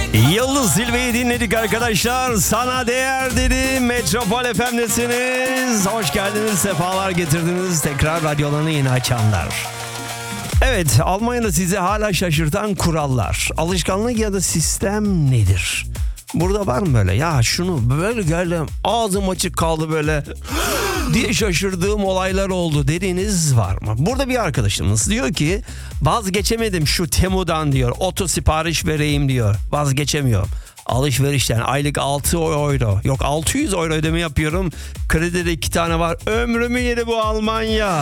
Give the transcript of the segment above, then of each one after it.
Yıldız Silve'yi dinledik arkadaşlar. Sana değer dedi. Metropol FM'desiniz. Hoş geldiniz, sefalar getirdiniz. Tekrar radyolarını yeni açanlar. Evet, Almanya'da sizi hala şaşırtan kurallar, alışkanlık ya da sistem nedir? Burada var mı böyle? Ya şunu böyle geldim, ağzım açık kaldı böyle diye şaşırdığım olaylar oldu dediğiniz var mı? Burada bir arkadaşımız diyor ki vazgeçemedim şu Temu'dan diyor. Oto sipariş vereyim diyor. Vazgeçemiyorum. Alışverişten aylık 6 euro. Yok 600 euro ödeme yapıyorum. Kredide 2 tane var. Ömrümü yedi bu Almanya.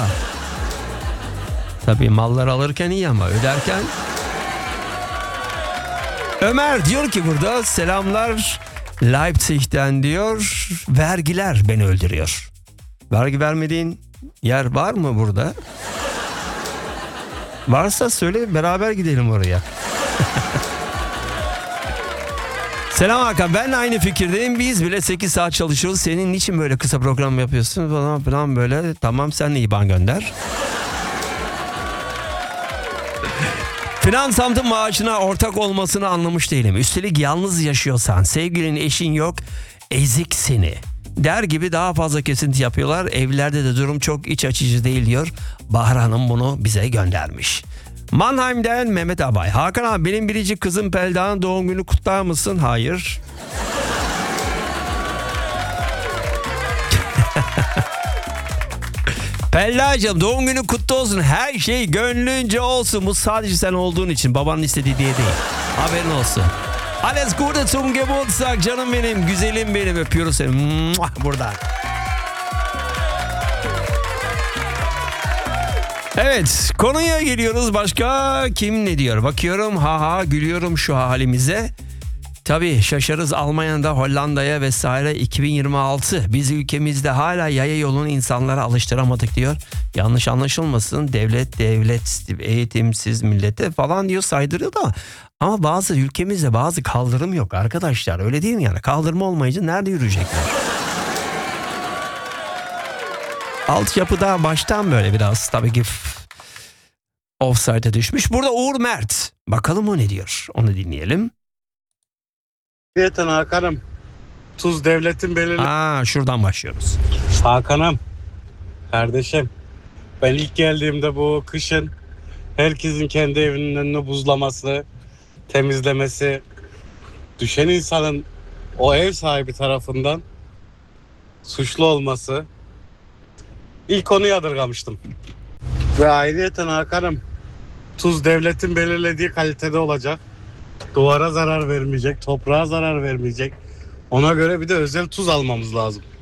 Tabii mallar alırken iyi ama öderken... Ömer diyor ki burada selamlar Leipzig'ten diyor. Vergiler beni öldürüyor. Vergi vermediğin yer var mı burada? Varsa söyle, beraber gidelim oraya. Selam Hakan, ben aynı fikirdeyim. Biz bile 8 saat çalışıyoruz. Senin niçin böyle kısa program yapıyorsun falan filan böyle. Tamam, sen de IBAN gönder. Finansant'ın maaşına ortak olmasını anlamış değilim. Üstelik yalnız yaşıyorsan, sevgilin, eşin yok, ezik seni der gibi daha fazla kesinti yapıyorlar. Evlerde de durum çok iç açıcı değil diyor. Bahar Hanım bunu bize göndermiş. Mannheim'den Mehmet Abay. Hakan abi, benim biricik kızım Pelda'nın doğum günü kutlar mısın? Hayır. Pelda'cığım doğum günü kutlu olsun. Her şey gönlünce olsun. Bu sadece sen olduğun için, babanın istediği diye değil. Haberin olsun. Alles Gute zum Geburtstag canım benim, güzelim benim, öpüyoruz seni. Buradan. Evet, konuya geliyoruz. Başka kim ne diyor? Bakıyorum, gülüyorum şu halimize. Tabii şaşarız Almanya'da, Hollanda'ya vesaire 2026. Biz ülkemizde hala yaya yolunu insanlara alıştıramadık diyor. Yanlış anlaşılmasın, devlet eğitimsiz millete falan diyor, saydırıyor da. Ama bazı ülkemizde bazı kaldırım yok arkadaşlar, öyle değil mi yani? Kaldırma olmayınca nerede yürüyecekler? Altyapıda baştan böyle biraz tabii ki offside'e düşmüş. Burada Uğur Mert. Bakalım o ne diyor? Onu dinleyelim. Yeten Hakan'ım. Tuz devletin belirli. Şuradan başlıyoruz. Hakan'ım. Kardeşim. Ben ilk geldiğimde bu kışın herkesin kendi evinin önünü buzlaması, temizlemesi, düşen insanın o ev sahibi tarafından suçlu olması, ilk onu yadırgamıştım. Ve ayrıyeten Hakan'ım, tuz devletin belirlediği kalitede olacak. Duvara zarar vermeyecek, toprağa zarar vermeyecek. Ona göre bir de özel tuz almamız lazım.